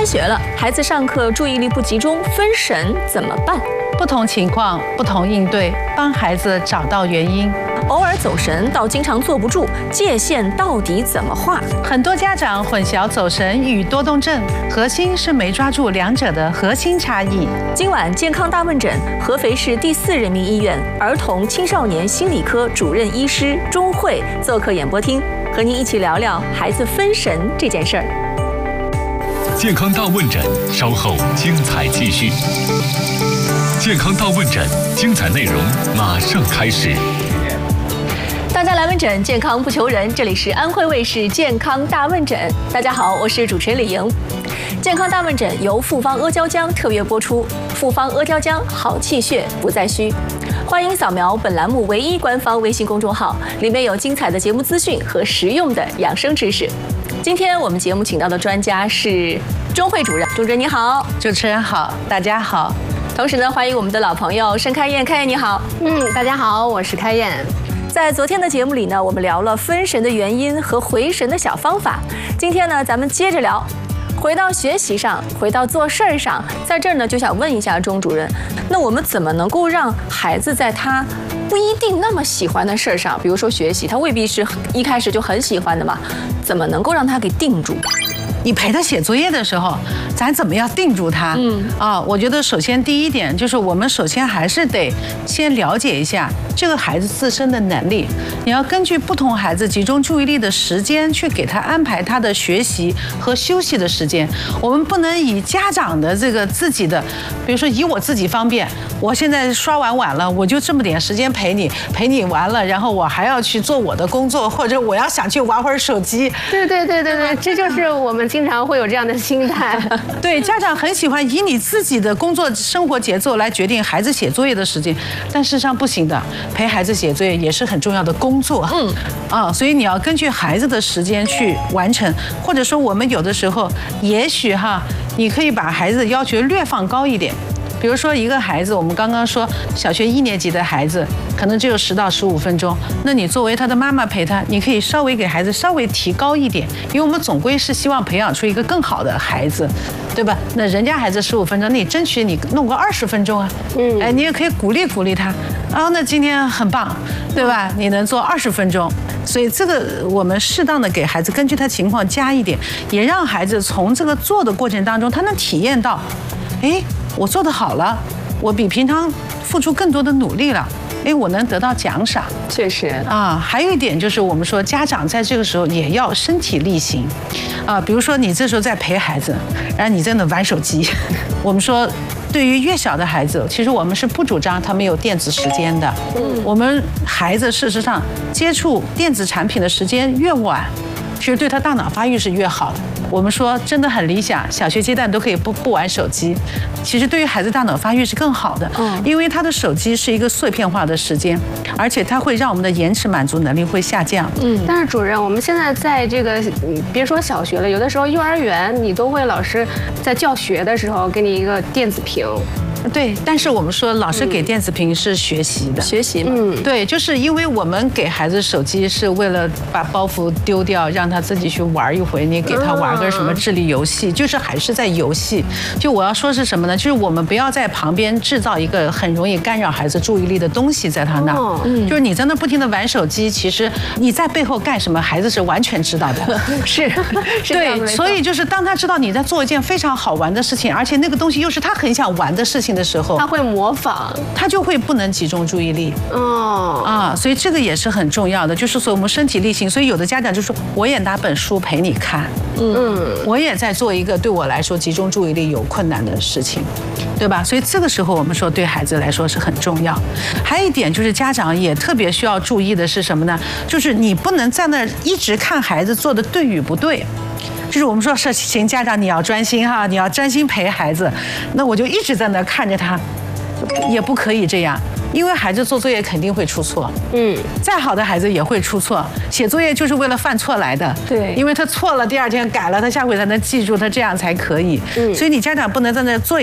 学了，孩子上课注意力不集中、分神怎么办？ 不同情况不同应对，帮孩子找到原因。 偶尔走神到经常坐不住，界限到底怎么画？ 很多家长混淆走神与多动症，核心是没抓住两者的核心差异。 今晚健康大问诊，合肥市第4人民医院儿童青少年心理科主任医师钟慧做客演播厅，和您一起聊聊孩子分神这件事儿。 健康大问诊，稍后精彩继续。健康大问诊，精彩内容马上开始。 大家来问诊，健康不求人。这里是安徽卫视健康大问诊。大家好，我是主持人李莹。健康大问诊由复方阿胶浆特约播出。复方阿胶浆，好气血不再虚。欢迎扫描本栏目唯一官方微信公众号，里面有精彩的节目资讯和实用的养生知识。今天我们节目请到的专家是钟慧主任，钟主任你好。 主持人好，大家好。 同时呢，欢迎我们的老朋友盛开燕，开燕你好。 大家好，我是开燕。 在昨天的节目里呢，我们聊了分神的原因和回神的小方法。今天呢，咱们接着聊，回到学习上，回到做事儿上。在这儿呢，就想问一下钟主任，那我们怎么能够让孩子在他不一定那么喜欢的事儿上，比如说学习，他未必是一开始就很喜欢的嘛，怎么能够让他给定住？ 你陪他写作业的时候，咱怎么样定住他？我觉得首先第一点就是我们首先还是得先了解一下这个孩子自身的能力。你要根据不同孩子集中注意力的时间去给他安排他的学习和休息的时间。我们不能以家长的这个自己的，比如说以我自己方便，我现在刷完碗了，我就这么点时间陪你完了，然后我还要去做我的工作，或者我要想去玩会儿手机。 对，这就是我们经常会有这样的心态。 对，家长很喜欢以你自己的工作生活节奏来决定孩子写作业的时间，但事实上不行的，陪孩子写作业也是很重要的工作。所以你要根据孩子的时间去完成，或者说我们有的时候也许你可以把孩子的要求略放高一点。比如说一个孩子，我们刚刚说小学1年级的孩子可能只有10到15分钟，那你作为他的妈妈陪他，你可以稍微给孩子稍微提高一点，因为我们总归是希望培养出一个更好的孩子，对吧？那人家孩子15分钟，那你争取你弄个20分钟啊，你也可以鼓励他，那今天很棒，对吧？你能做20分钟，所以这个我们适当的给孩子根据他情况加一点，也让孩子从这个做的过程当中，他能体验到，我做得好了，我比平常付出更多的努力了，我能得到奖赏。 确实还有一点就是我们说家长在这个时候也要身体力行比如说你这时候在陪孩子，然后你在那玩手机。我们说对于越小的孩子，其实我们是不主张他们有电子时间的。我们孩子事实上接触电子产品的时间越晚，其实对他大脑发育是越好的。我们说真的很理想，小学阶段都可以不玩手机，其实对于孩子大脑发育是更好的，因为他的手机是一个碎片化的时间，而且它会让我们的延迟满足能力会下降。 但是主任，我们现在在这个别说小学了，有的时候幼儿园你都会老师在教学的时候给你一个电子屏。 对，但是我们说老师给电子屏是学习的， 学习嘛。 对，就是因为我们给孩子手机是为了把包袱丢掉，让他自己去玩一回。你给他玩个什么智力游戏，就是还是在游戏。就我要说是什么呢？就是我们不要在旁边制造一个很容易干扰孩子注意力的东西在他那儿。就是你在那不停的玩手机，其实你在背后干什么，孩子是完全知道的。 是对，所以就是当他知道你在做一件非常好玩的事情，而且那个东西又是他很想玩的事情的时候， 他会模仿， 他就会不能集中注意力。所以这个也是很重要的，就是说我们身体力行。所以有的家长就说，我也拿本书陪你看，我也在做一个对我来说集中注意力有困难的事情，对吧？所以这个时候我们说对孩子来说是很重要。还有一点就是家长也特别需要注意的是什么呢？就是你不能在那儿一直看孩子做的对与不对。就是我们说是请家长你要专心你要专心陪孩子，那我就一直在那看着他，也不可以这样。因为孩子做作业肯定会出错，再好的孩子也会出错。写作业就是为了犯错来的， 对， 因为他错了，第2天改了，他下回才能记住，他这样才可以。所以你家长不能在那做